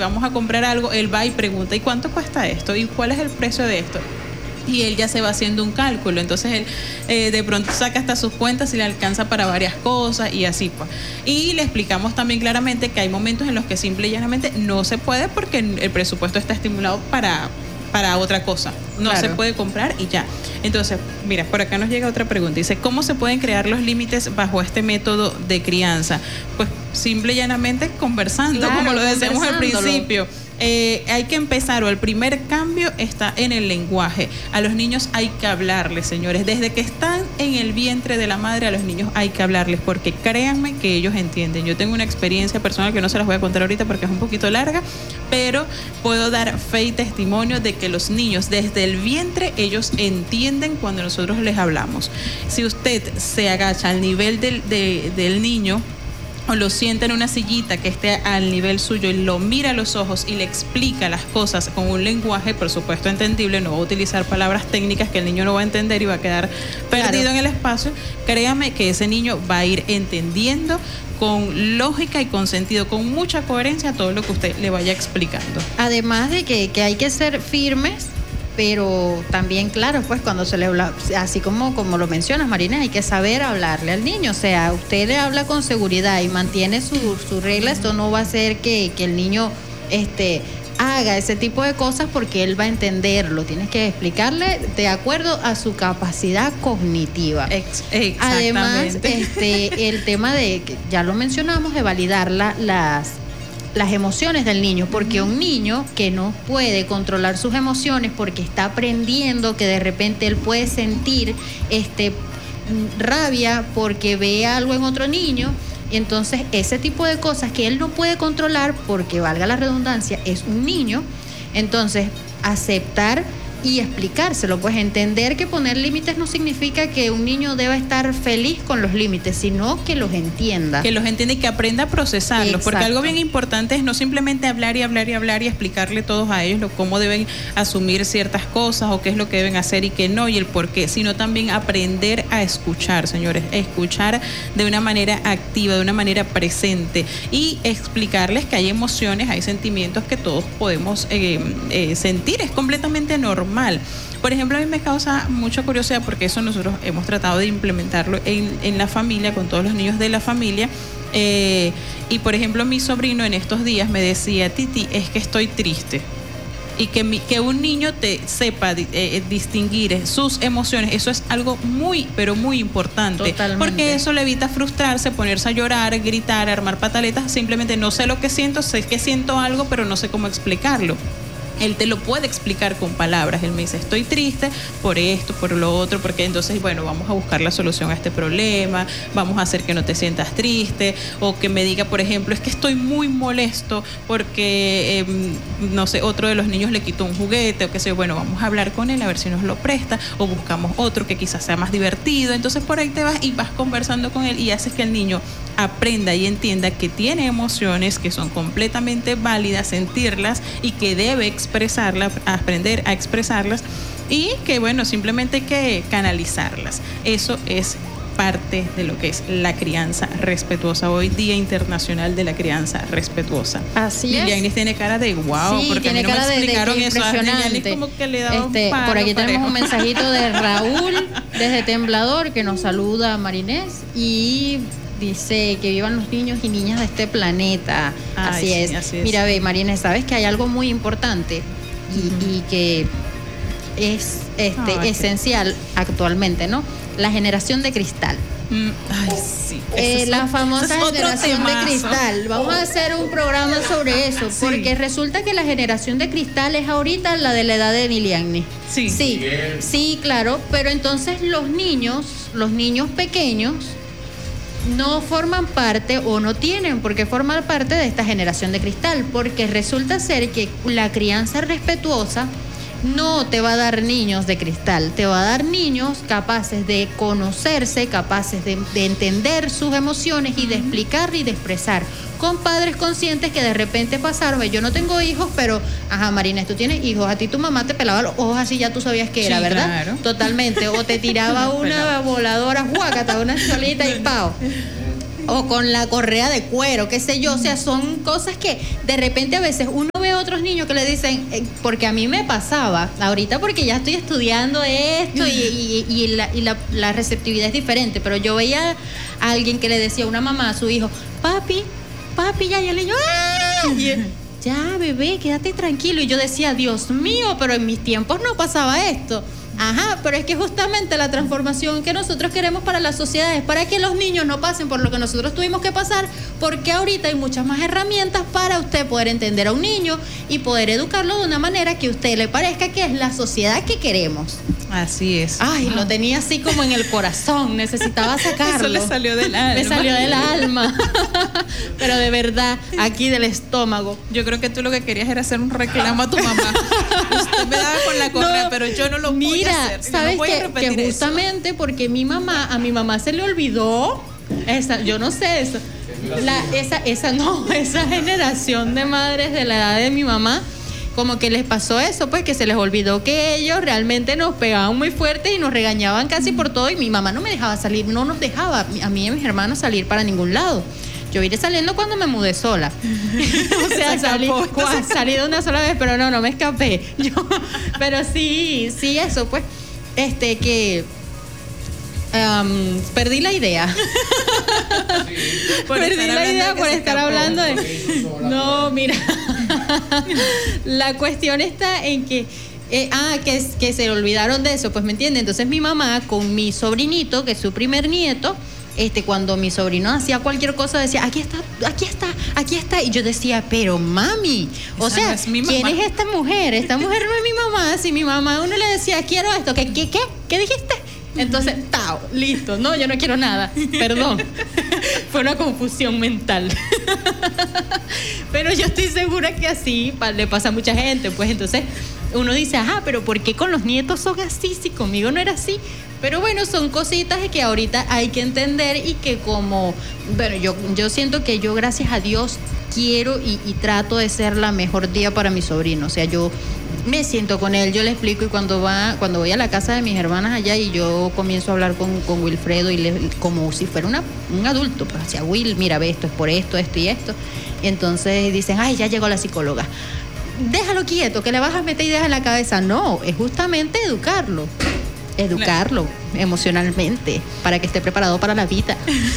vamos a comprar algo, él va y pregunta, ¿y cuánto cuesta esto? ¿Y cuál es el precio de esto? Y él ya se va haciendo un cálculo, entonces él de pronto saca hasta sus cuentas y le alcanza para varias cosas y así pues. Y le explicamos también claramente que hay momentos en los que simple y llanamente no se puede porque el presupuesto está estimulado para otra cosa, no se puede comprar y ya. Entonces, mira, por acá nos llega otra pregunta, dice, ¿cómo se pueden crear los límites bajo este método de crianza? Pues simple y llanamente conversando, como lo decíamos al principio. Hay que empezar, o el primer cambio está en el lenguaje. A los niños hay que hablarles, señores. Desde que están en el vientre de la madre, a los niños hay que hablarles, porque créanme que ellos entienden. Yo tengo una experiencia personal que no se las voy a contar ahorita porque es un poquito larga, pero puedo dar fe y testimonio de que los niños desde el vientre, ellos entienden cuando nosotros les hablamos. Si usted se agacha al nivel del niño, o lo sienta en una sillita que esté al nivel suyo y lo mira a los ojos y le explica las cosas con un lenguaje, por supuesto, entendible, no va a utilizar palabras técnicas que el niño no va a entender y va a quedar perdido en el espacio, créame que ese niño va a ir entendiendo con lógica y con sentido, con mucha coherencia todo lo que usted le vaya explicando. Además de que hay que ser firmes, pero también, claro, pues cuando se le habla, así como lo mencionas, Marina, hay que saber hablarle al niño. O sea, usted le habla con seguridad y mantiene su regla. Esto no va a hacer que el niño haga ese tipo de cosas, porque él va a entenderlo. Tienes que explicarle de acuerdo a su capacidad cognitiva. Exactamente. Además, el tema de, ya lo mencionamos, de validar las emociones del niño, porque un niño que no puede controlar sus emociones porque está aprendiendo que de repente él puede sentir rabia porque ve algo en otro niño, y entonces ese tipo de cosas que él no puede controlar, porque valga la redundancia, es un niño, entonces aceptar y explicárselo, pues entender que poner límites no significa que un niño deba estar feliz con los límites, sino que los entienda. Que los entienda y que aprenda a procesarlos. Exacto. Porque algo bien importante es no simplemente hablar y hablar y hablar y explicarle todos a ellos cómo deben asumir ciertas cosas o qué es lo que deben hacer y qué no y el por qué, sino también aprender a escuchar, señores, escuchar de una manera activa, de una manera presente y explicarles que hay emociones, hay sentimientos que todos podemos sentir, es completamente normal. Por ejemplo, a mí me causa mucha curiosidad porque eso nosotros hemos tratado de implementarlo en la familia, con todos los niños de la familia. Y por ejemplo, mi sobrino en estos días me decía, Titi, es que estoy triste. Y que un niño te sepa distinguir sus emociones, eso es algo muy, pero muy importante. Totalmente. Porque eso le evita frustrarse, ponerse a llorar, gritar, armar pataletas. Simplemente no sé lo que siento, sé que siento algo, pero no sé cómo explicarlo. Él te lo puede explicar con palabras. Él me dice, estoy triste por esto, por lo otro, porque entonces, bueno, vamos a buscar la solución a este problema, vamos a hacer que no te sientas triste, o que me diga, por ejemplo, es que estoy muy molesto porque, no sé, otro de los niños le quitó un juguete, o qué sé yo, bueno, vamos a hablar con él a ver si nos lo presta, o buscamos otro que quizás sea más divertido. Entonces por ahí te vas y vas conversando con él y haces que el niño aprenda y entienda que tiene emociones que son completamente válidas, sentirlas y que debe expresarlas, aprender a expresarlas y que bueno, simplemente hay que canalizarlas. Eso es parte de lo que es la crianza respetuosa. Hoy Día Internacional de la Crianza Respetuosa. Así es. Yanis tiene cara de wow, sí, porque a mí no me explicaron eso. Impresionante. Como que le daba un palo por aquí parejo. tenemos un mensajito de Raúl desde Temblador que nos saluda a Marinés y dice que vivan los niños y niñas de este planeta. Así sí, es. así es. Mira, ve, Marinés, sabes que hay algo muy importante y que es esencial actualmente, ¿no? La generación de cristal. Ay, sí. La famosa generación de cristal. Vamos a hacer un programa sobre eso, Sí. porque resulta que la generación de cristal es ahorita la de la edad de Niliani. Sí, claro, pero entonces los niños pequeños no forman parte o no tienen por qué formar parte de esta generación de cristal, porque resulta ser que la crianza respetuosa no te va a dar niños de cristal, te va a dar niños capaces de conocerse, capaces de entender sus emociones y de explicar y de expresar, con padres conscientes que de repente pasaron. Yo no tengo hijos, pero, Marines, tú tienes hijos, a ti tu mamá te pelaba los ojos así, ya tú sabías que era, ¿verdad? Claro. Totalmente, o te tiraba una voladora, guácata, una cholita y pao. o con la correa de cuero, qué sé yo. O sea, son cosas que de repente a veces uno ve a otros niños que le dicen, porque a mí me pasaba, ahorita porque ya estoy estudiando esto y la receptividad es diferente, pero yo veía a alguien que le decía a una mamá a su hijo, papi, ya, y el niño, ¡ah! Ya, bebé, quédate tranquilo. Y yo decía, Dios mío, pero en mis tiempos no pasaba esto. Ajá, pero es que justamente la transformación que nosotros queremos para la sociedad es para que los niños no pasen por lo que nosotros tuvimos que pasar, porque ahorita hay muchas más herramientas para usted poder entender a un niño y poder educarlo de una manera que a usted le parezca que es la sociedad que queremos. Así es. Ay, lo tenía así como en el corazón, necesitaba sacarlo. Eso le salió del alma. Me salió del alma. Pero de verdad, aquí del estómago. Yo creo que tú lo que querías era hacer un reclamo a tu mamá. Usted me daba con la correa, pero yo no lo voy a hacer. ¿Sabes que justamente eso? Porque a mi mamá se le olvidó yo no sé eso. Esa generación de madres de la edad de mi mamá, como que les pasó eso, pues que se les olvidó que ellos realmente nos pegaban muy fuerte y nos regañaban casi por todo, y mi mamá no me dejaba salir, no nos dejaba a mí y a mis hermanos salir para ningún lado. Yo iré saliendo cuando me mudé sola. O sea, salí de una sola vez, pero no me escapé. Pero sí, eso, pues, que perdí la idea. Perdí la idea por estar hablando de... No, mira. La cuestión está en que que se olvidaron de eso, pues, ¿me entiendes? Entonces mi mamá con mi sobrinito, que es su primer nieto, cuando mi sobrino hacía cualquier cosa decía, aquí está, y yo decía, pero mami, o sea, no es ¿quién es esta mujer? Esta mujer no es mi mamá. Si mi mamá uno le decía, quiero esto, ¿qué dijiste? Entonces, listo, no, yo no quiero nada, perdón. Fue una confusión mental. Pero yo estoy segura que así le pasa a mucha gente, pues entonces uno dice, pero ¿por qué con los nietos son así? Si conmigo no era así. Pero bueno, son cositas que ahorita hay que entender y que yo siento que yo, gracias a Dios, quiero y trato de ser la mejor tía para mi sobrino. O sea, yo me siento con él, yo le explico, y cuando voy a la casa de mis hermanas allá y yo comienzo a hablar con Wilfredo y como si fuera un adulto, pues decía, Will, mira, ve, esto es por esto y esto. Y entonces dicen, ya llegó la psicóloga. Déjalo quieto, que le vas a meter ideas en la cabeza. No, es justamente educarlo emocionalmente para que esté preparado para la vida.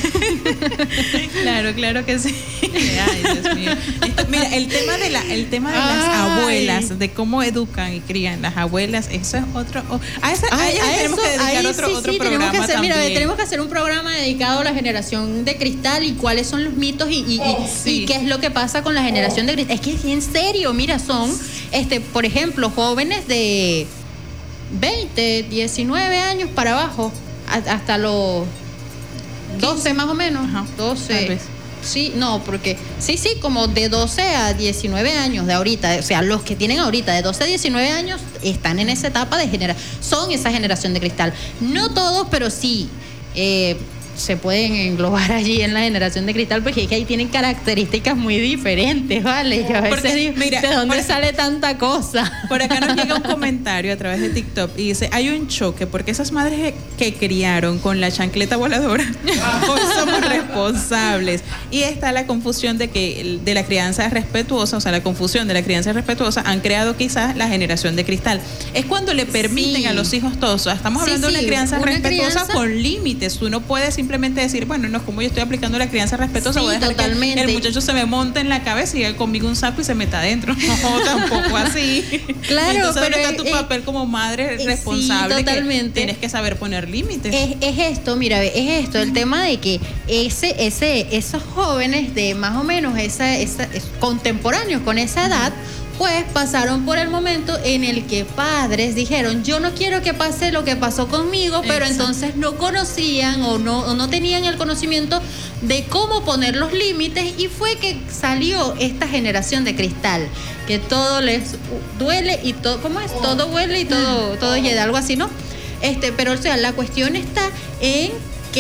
Claro que sí. Ay, Dios mío. Mira, el tema de las abuelas, de cómo educan y crían las abuelas, eso es otro. A ellas tenemos que dedicar otro programa también. Mira, tenemos que hacer un programa dedicado a la generación de cristal y cuáles son los mitos y qué es lo que pasa con la generación de cristal. Es que en serio, mira, son por ejemplo, jóvenes de 20, 19 años para abajo, hasta los 12 más o menos. Ajá, 12. Sí, no, porque sí, como de 12 a 19 años de ahorita, o sea, los que tienen ahorita de 12 a 19 años están en esa etapa de son esa generación de cristal. No todos, pero sí. Se pueden englobar allí en la generación de cristal, porque es que ahí tienen características muy diferentes, ¿vale? Yo a veces digo, mira, ¿de dónde sale tanta cosa? Por acá nos llega un comentario a través de TikTok y dice, hay un choque porque esas madres que criaron con la chancleta voladora hoy somos responsables, y está la confusión de la crianza respetuosa, o sea, la confusión de la crianza respetuosa han creado quizás la generación de cristal. Es cuando le permiten a los hijos todo, o sea, estamos hablando de una crianza respetuosa con límites. Tú no puedes simplemente decir, bueno, no es como yo estoy aplicando la crianza respetuosa, voy a dejar que el muchacho se me monte en la cabeza y llegue conmigo un sapo y se meta adentro. No, tampoco así. Claro, entonces, pero está tu papel como madre responsable, totalmente. Que tienes que saber poner límites. Es esto, mira, el tema de que esos jóvenes de más o menos contemporáneos con esa edad, pues pasaron por el momento en el que padres dijeron, yo no quiero que pase lo que pasó conmigo, pero entonces no conocían o no tenían el conocimiento de cómo poner los límites, y fue que salió esta generación de cristal, que todo les duele y todo, ¿cómo es? Todo huele y todo hiede, algo así, ¿no? Pero o sea, la cuestión está en que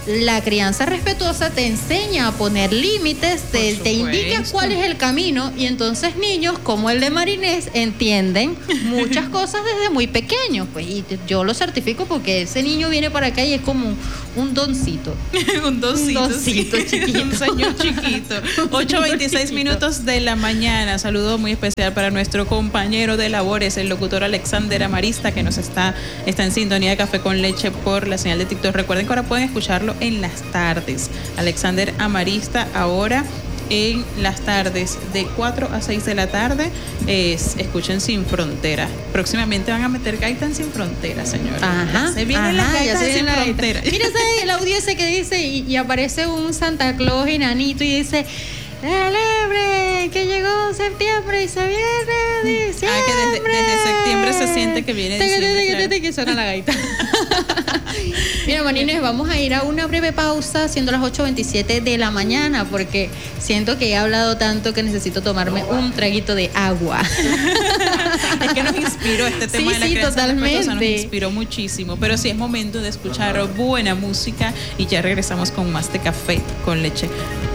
La crianza respetuosa te enseña a poner límites, te indica cuál es el camino, y entonces niños como el de Marinés entienden muchas cosas desde muy pequeños, pues, y yo lo certifico porque ese niño viene para acá y es como un doncito. un doncito chiquito. Un señor chiquito. 8:26 minutos de la mañana. Saludo muy especial para nuestro compañero de labores, el locutor Alexander Amarista, que nos está en sintonía de Café con Leche por la señal de TikTok. Recuerden que ahora pueden escucharlo en las tardes. Alexander Amarista ahora en las tardes de 4 a 6 de la tarde. Escuchen Sin Frontera. Próximamente van a meter gaita en Sin Frontera, señora. Ajá. Se vienen las gaitas en Sin Frontera. Mira el audio ese que dice y aparece un Santa Claus enanito y dice: ¡celebre! Que llegó septiembre y se viene diciembre. Que desde septiembre se siente que viene diciembre. Que suena la gaita. Mira, Marines, vamos a ir a una breve pausa, siendo las 8:27 de la mañana, porque siento que he hablado tanto que necesito tomarme un traguito de agua. Es que nos inspiró este tema de la crianza respetuosa, nos inspiró muchísimo. Pero sí, es momento de escuchar buena música y ya regresamos con más de Café con Leche.